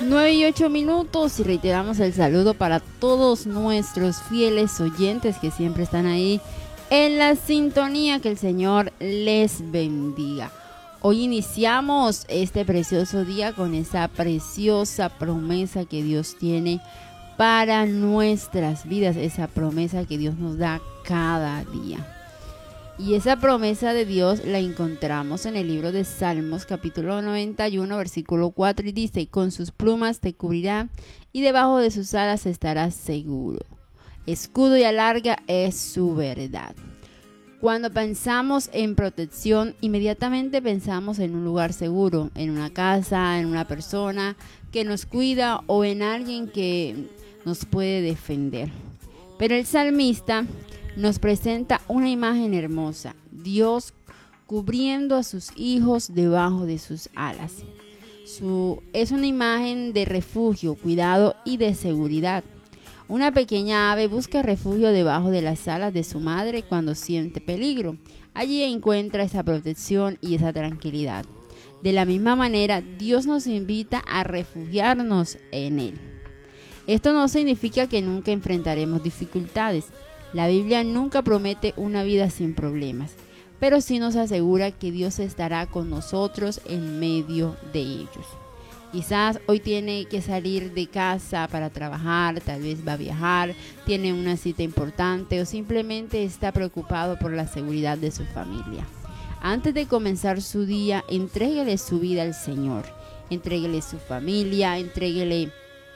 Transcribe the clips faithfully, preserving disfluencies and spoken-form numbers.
nueve y ocho minutos y reiteramos el saludo para todos nuestros fieles oyentes que siempre están ahí en la sintonía. Que el Señor les bendiga. Hoy iniciamos este precioso día con esa preciosa promesa que Dios tiene para nuestras vidas, esa promesa que Dios nos da cada día. Y esa promesa de Dios la encontramos en el libro de Salmos, capítulo noventa y uno, versículo cuatro, y dice: con sus plumas te cubrirá y debajo de sus alas estarás seguro. Escudo y alarga es su verdad. Cuando pensamos en protección, inmediatamente pensamos en un lugar seguro, en una casa, en una persona que nos cuida o en alguien que nos puede defender. Pero el salmista nos presenta una imagen hermosa: Dios cubriendo a sus hijos debajo de sus alas. Su, es una imagen de refugio, cuidado y de seguridad. Una pequeña ave busca refugio debajo de las alas de su madre cuando siente peligro. Allí encuentra esa protección y esa tranquilidad. De la misma manera, Dios nos invita a refugiarnos en Él. Esto no significa que nunca enfrentaremos dificultades. La Biblia nunca promete una vida sin problemas, pero sí nos asegura que Dios estará con nosotros en medio de ellos. Quizás hoy tiene que salir de casa para trabajar, tal vez va a viajar, tiene una cita importante o simplemente está preocupado por la seguridad de su familia. Antes de comenzar su día, entréguele su vida al Señor, entréguele su familia, entréguele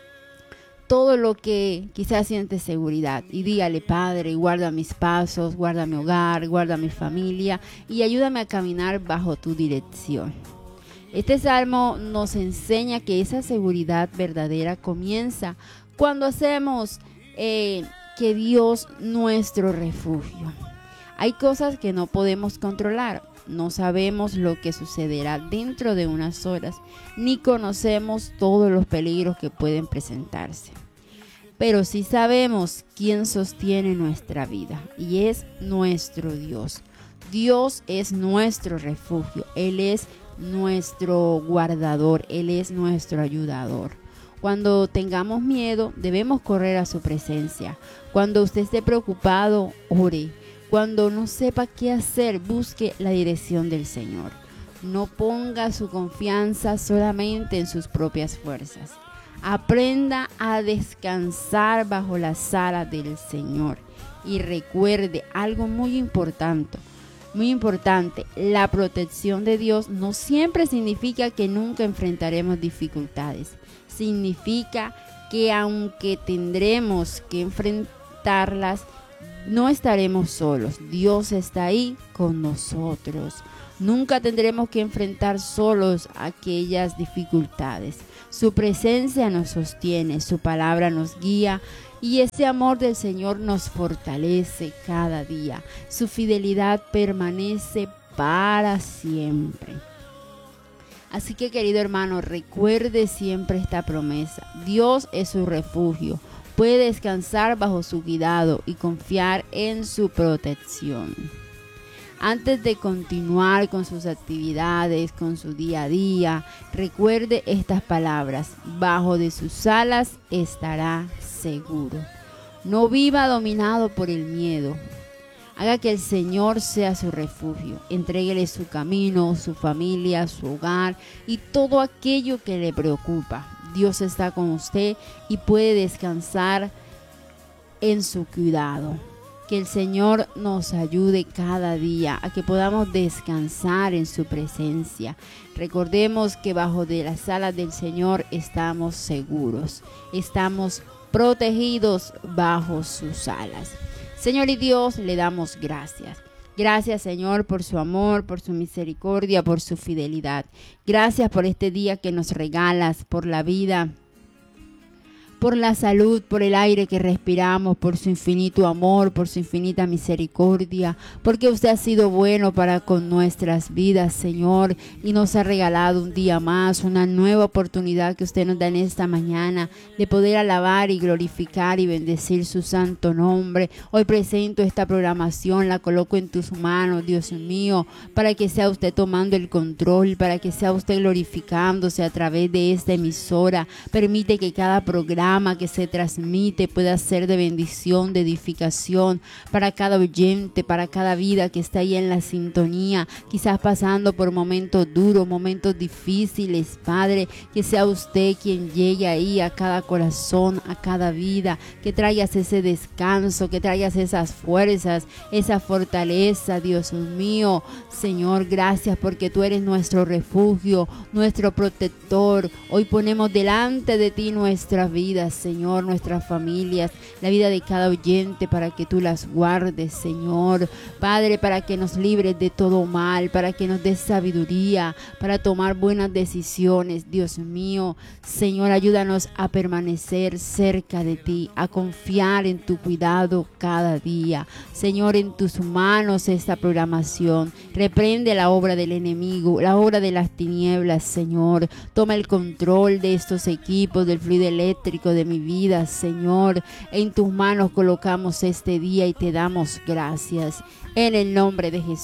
todo lo que quizás siente seguridad y dígale: Padre, guarda mis pasos, guarda mi hogar, guarda mi familia y ayúdame a caminar bajo tu dirección. Este salmo nos enseña que esa seguridad verdadera comienza cuando hacemos eh, que Dios nuestro refugio. Hay cosas que no podemos controlar. No sabemos lo que sucederá dentro de unas horas, ni conocemos todos los peligros que pueden presentarse. Pero sí sabemos quién sostiene nuestra vida, y es nuestro Dios. Dios es nuestro refugio, Él es nuestro guardador, Él es nuestro ayudador. Cuando tengamos miedo, debemos correr a su presencia. Cuando usted esté preocupado, ore. Cuando no sepa qué hacer, busque la dirección del Señor. No ponga su confianza solamente en sus propias fuerzas. Aprenda a descansar bajo las alas del Señor. Y recuerde algo muy importante, muy importante, la protección de Dios no siempre significa que nunca enfrentaremos dificultades. Significa que aunque tendremos que enfrentarlas, no estaremos solos. Dios está ahí con nosotros. Nunca tendremos que enfrentar solos aquellas dificultades. Su presencia nos sostiene, su palabra nos guía y ese amor del Señor nos fortalece cada día. Su fidelidad permanece para siempre. Así que, querido hermano, recuerde siempre esta promesa: Dios es su refugio. Puede descansar bajo su cuidado y confiar en su protección. Antes de continuar con sus actividades, con su día a día, recuerde estas palabras: bajo de sus alas estará seguro. No viva dominado por el miedo. Haga que el Señor sea su refugio. Entréguele su camino, su familia, su hogar y todo aquello que le preocupa. Dios está con usted y puede descansar en su cuidado. Que el Señor nos ayude cada día a que podamos descansar en su presencia. Recordemos que bajo de las alas del Señor estamos seguros, estamos protegidos bajo sus alas. Señor y Dios, le damos gracias. Gracias, Señor, por su amor, por su misericordia, por su fidelidad. Gracias por este día que nos regalas, por la vida, por la salud, por el aire que respiramos, por su infinito amor, por su infinita misericordia, porque usted ha sido bueno para con nuestras vidas, Señor, y nos ha regalado un día más, una nueva oportunidad que usted nos da en esta mañana de poder alabar y glorificar y bendecir su santo nombre. Hoy presento esta programación, la coloco en tus manos, Dios mío, para que sea usted tomando el control, para que sea usted glorificándose a través de esta emisora. Permite que cada programa que se transmite pueda ser de bendición, de edificación para cada oyente, para cada vida que está ahí en la sintonía, quizás pasando por momentos duros, momentos difíciles, Padre, que sea usted quien llegue ahí a cada corazón, a cada vida, que traigas ese descanso, que traigas esas fuerzas, esa fortaleza, Dios mío. Señor, gracias porque tú eres nuestro refugio, nuestro protector. Hoy ponemos delante de ti nuestras vidas, Señor, nuestras familias, la vida de cada oyente, para que tú las guardes, Señor. Padre, para que nos libres de todo mal, para que nos des sabiduría, para tomar buenas decisiones, Dios mío. Señor, ayúdanos a permanecer cerca de ti, a confiar en tu cuidado cada día. Señor, en tus manos esta programación. Reprende la obra del enemigo, la obra de las tinieblas, Señor. Toma el control de estos equipos, del fluido eléctrico de mi vida, Señor. En tus manos colocamos este día y te damos gracias. En el nombre de Jesús.